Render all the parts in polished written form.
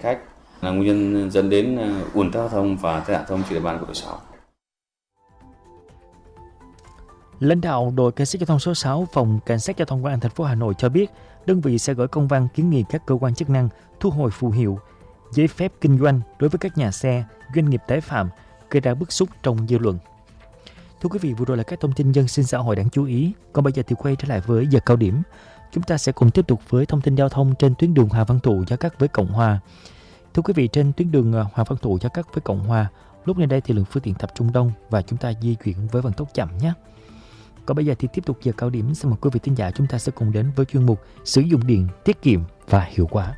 khách, là nguyên nhân dẫn đến ùn tắc giao thông và tai nạn giao thông trên địa bàn của đội 6. Lãnh đạo đội cảnh sát giao thông số 6 phòng cảnh sát giao thông công an thành phố Hà Nội cho biết, đơn vị sẽ gửi công văn kiến nghị các cơ quan chức năng thu hồi phù hiệu, giấy phép kinh doanh đối với các nhà xe, doanh nghiệp tái phạm, gây ra bức xúc trong dư luận. Thưa quý vị, vừa rồi là các thông tin dân sinh xã hội đáng chú ý. Còn bây giờ thì quay trở lại với giờ cao điểm. Chúng ta sẽ cùng tiếp tục với thông tin giao thông trên tuyến đường Hoàng Văn Thụ giao cắt với Cộng Hòa. Thưa quý vị, trên tuyến đường Hoàng Văn Thụ giao cắt với Cộng Hòa, lúc này đây thì lượng phương tiện tập trung đông và chúng ta di chuyển với vận tốc chậm nhé. Còn bây giờ thì tiếp tục giờ cao điểm, xin mời quý vị thính giả chúng ta sẽ cùng đến với chuyên mục sử dụng điện tiết kiệm và hiệu quả.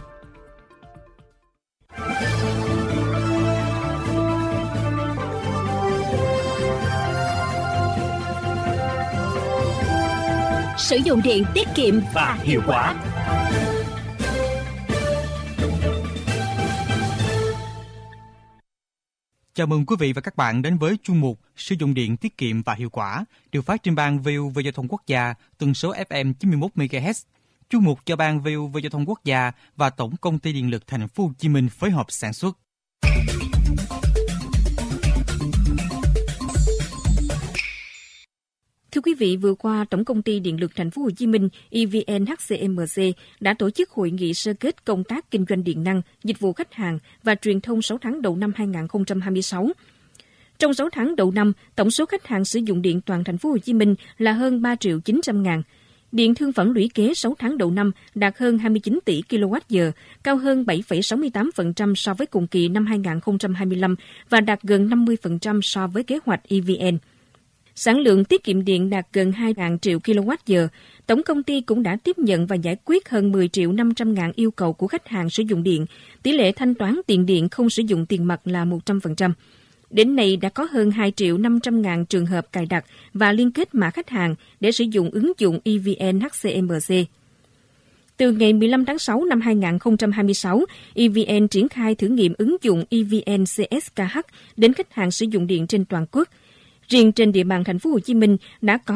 Sử dụng điện tiết kiệm và hiệu quả. Chào mừng quý vị và các bạn đến với chuyên mục Sử dụng điện tiết kiệm và hiệu quả, được phát trên ban VOV Giao thông Quốc gia, tần số FM 91 MHz. Chuyên mục do ban VOV Giao thông Quốc gia và Tổng công ty Điện lực Thành phố Hồ Chí Minh phối hợp sản xuất. Thưa quý vị, vừa qua, Tổng công ty Điện lực Thành phố Hồ Chí Minh EVN HCMC đã tổ chức hội nghị sơ kết công tác kinh doanh điện năng, dịch vụ khách hàng và truyền thông 6 tháng đầu năm 2026. Trong 6 tháng đầu năm, tổng số khách hàng sử dụng điện toàn Thành phố Hồ Chí Minh là hơn 3.900.000. Điện thương phẩm lũy kế 6 tháng đầu năm đạt hơn 29 tỷ kWh, cao hơn 7,68% so với cùng kỳ năm 2025 và đạt gần 50% so với kế hoạch EVN. Sản lượng tiết kiệm điện đạt gần 2.000 triệu kWh. Tổng công ty cũng đã tiếp nhận và giải quyết hơn 10.500.000 yêu cầu của khách hàng sử dụng điện. Tỷ lệ thanh toán tiền điện không sử dụng tiền mặt là 100%. Đến nay đã có hơn 2.500.000 trường hợp cài đặt và liên kết mã khách hàng để sử dụng ứng dụng EVN HCMC. Từ ngày 15 tháng 6 năm 2026, EVN triển khai thử nghiệm ứng dụng EVN CSKH đến khách hàng sử dụng điện trên toàn quốc. Riêng trên địa bàn Thành phố Hồ Chí Minh đã có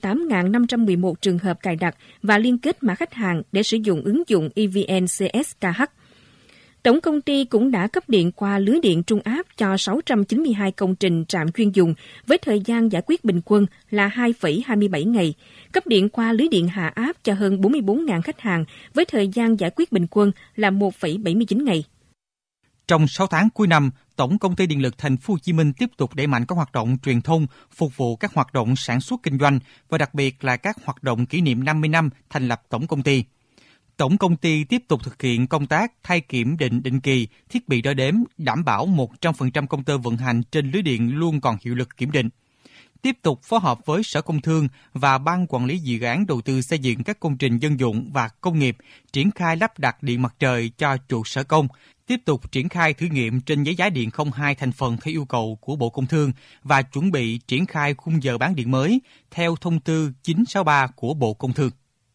38.511 trường hợp cài đặt và liên kết mã khách hàng để sử dụng ứng dụng EVN CSKH. Tổng công ty cũng đã cấp điện qua lưới điện trung áp cho 692 công trình trạm chuyên dùng với thời gian giải quyết bình quân là 2,27 ngày, cấp điện qua lưới điện hạ áp cho hơn 44.000 khách hàng với thời gian giải quyết bình quân là 1,79 ngày. Trong 6 tháng cuối năm, Tổng công ty Điện lực Thành phố Hồ Chí Minh tiếp tục đẩy mạnh các hoạt động truyền thông, phục vụ các hoạt động sản xuất kinh doanh và đặc biệt là các hoạt động kỷ niệm 50 năm thành lập tổng công ty. Tổng công ty tiếp tục thực hiện công tác thay kiểm định định kỳ, thiết bị đo đếm, đảm bảo 100% công tơ vận hành trên lưới điện luôn còn hiệu lực kiểm định. Tiếp tục phối hợp với Sở Công Thương và Ban Quản lý Dự án Đầu tư xây dựng các công trình dân dụng và công nghiệp, triển khai lắp đặt điện mặt trời cho trụ sở công, tiếp tục triển khai thử nghiệm trên giấy giá điện 02 thành phần theo yêu cầu của Bộ Công Thương và chuẩn bị triển khai khung giờ bán điện mới theo thông tư 963 của Bộ Công Thương.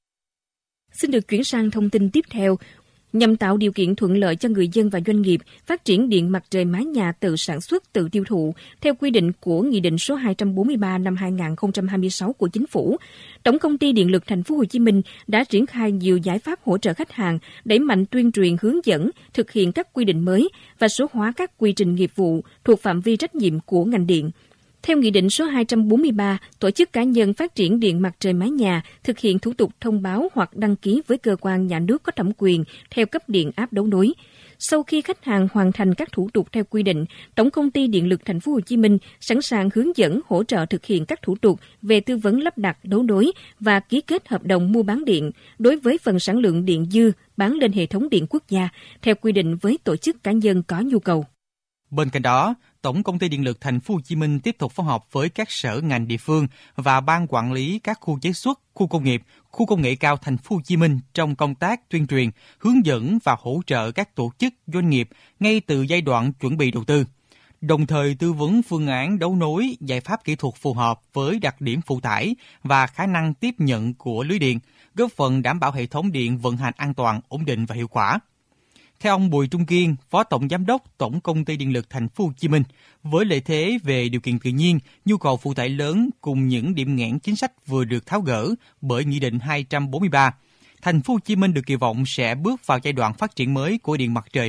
Xin được chuyển sang thông tin tiếp theo. Nhằm tạo điều kiện thuận lợi cho người dân và doanh nghiệp phát triển điện mặt trời mái nhà tự sản xuất, tự tiêu thụ, theo quy định của Nghị định số 243 năm 2026 của Chính phủ, Tổng công ty Điện lực Thành phố Hồ Chí Minh đã triển khai nhiều giải pháp hỗ trợ khách hàng, đẩy mạnh tuyên truyền hướng dẫn, thực hiện các quy định mới và số hóa các quy trình nghiệp vụ thuộc phạm vi trách nhiệm của ngành điện. Theo Nghị định số 243, tổ chức cá nhân phát triển điện mặt trời mái nhà thực hiện thủ tục thông báo hoặc đăng ký với cơ quan nhà nước có thẩm quyền theo cấp điện áp đấu nối. Sau khi khách hàng hoàn thành các thủ tục theo quy định, Tổng công ty Điện lực Thành phố Hồ Chí Minh sẵn sàng hướng dẫn hỗ trợ thực hiện các thủ tục về tư vấn lắp đặt đấu nối và ký kết hợp đồng mua bán điện đối với phần sản lượng điện dư bán lên hệ thống điện quốc gia theo quy định với tổ chức cá nhân có nhu cầu. Bên cạnh đó, Tổng công ty Điện lực Thành phố Hồ Chí Minh tiếp tục phối hợp với các sở ngành địa phương và ban quản lý các khu chế xuất, khu công nghiệp, khu công nghệ cao Thành phố Hồ Chí Minh trong công tác tuyên truyền, hướng dẫn và hỗ trợ các tổ chức, doanh nghiệp ngay từ giai đoạn chuẩn bị đầu tư. Đồng thời tư vấn phương án đấu nối, giải pháp kỹ thuật phù hợp với đặc điểm phụ tải và khả năng tiếp nhận của lưới điện, góp phần đảm bảo hệ thống điện vận hành an toàn, ổn định và hiệu quả. Theo ông Bùi Trung Kiên, Phó Tổng Giám đốc Tổng công ty Điện lực Thành phố Hồ Chí Minh, với lợi thế về điều kiện tự nhiên, nhu cầu phụ tải lớn cùng những điểm nghẽn chính sách vừa được tháo gỡ bởi Nghị định 243, Thành phố Hồ Chí Minh được kỳ vọng sẽ bước vào giai đoạn phát triển mới của điện mặt trời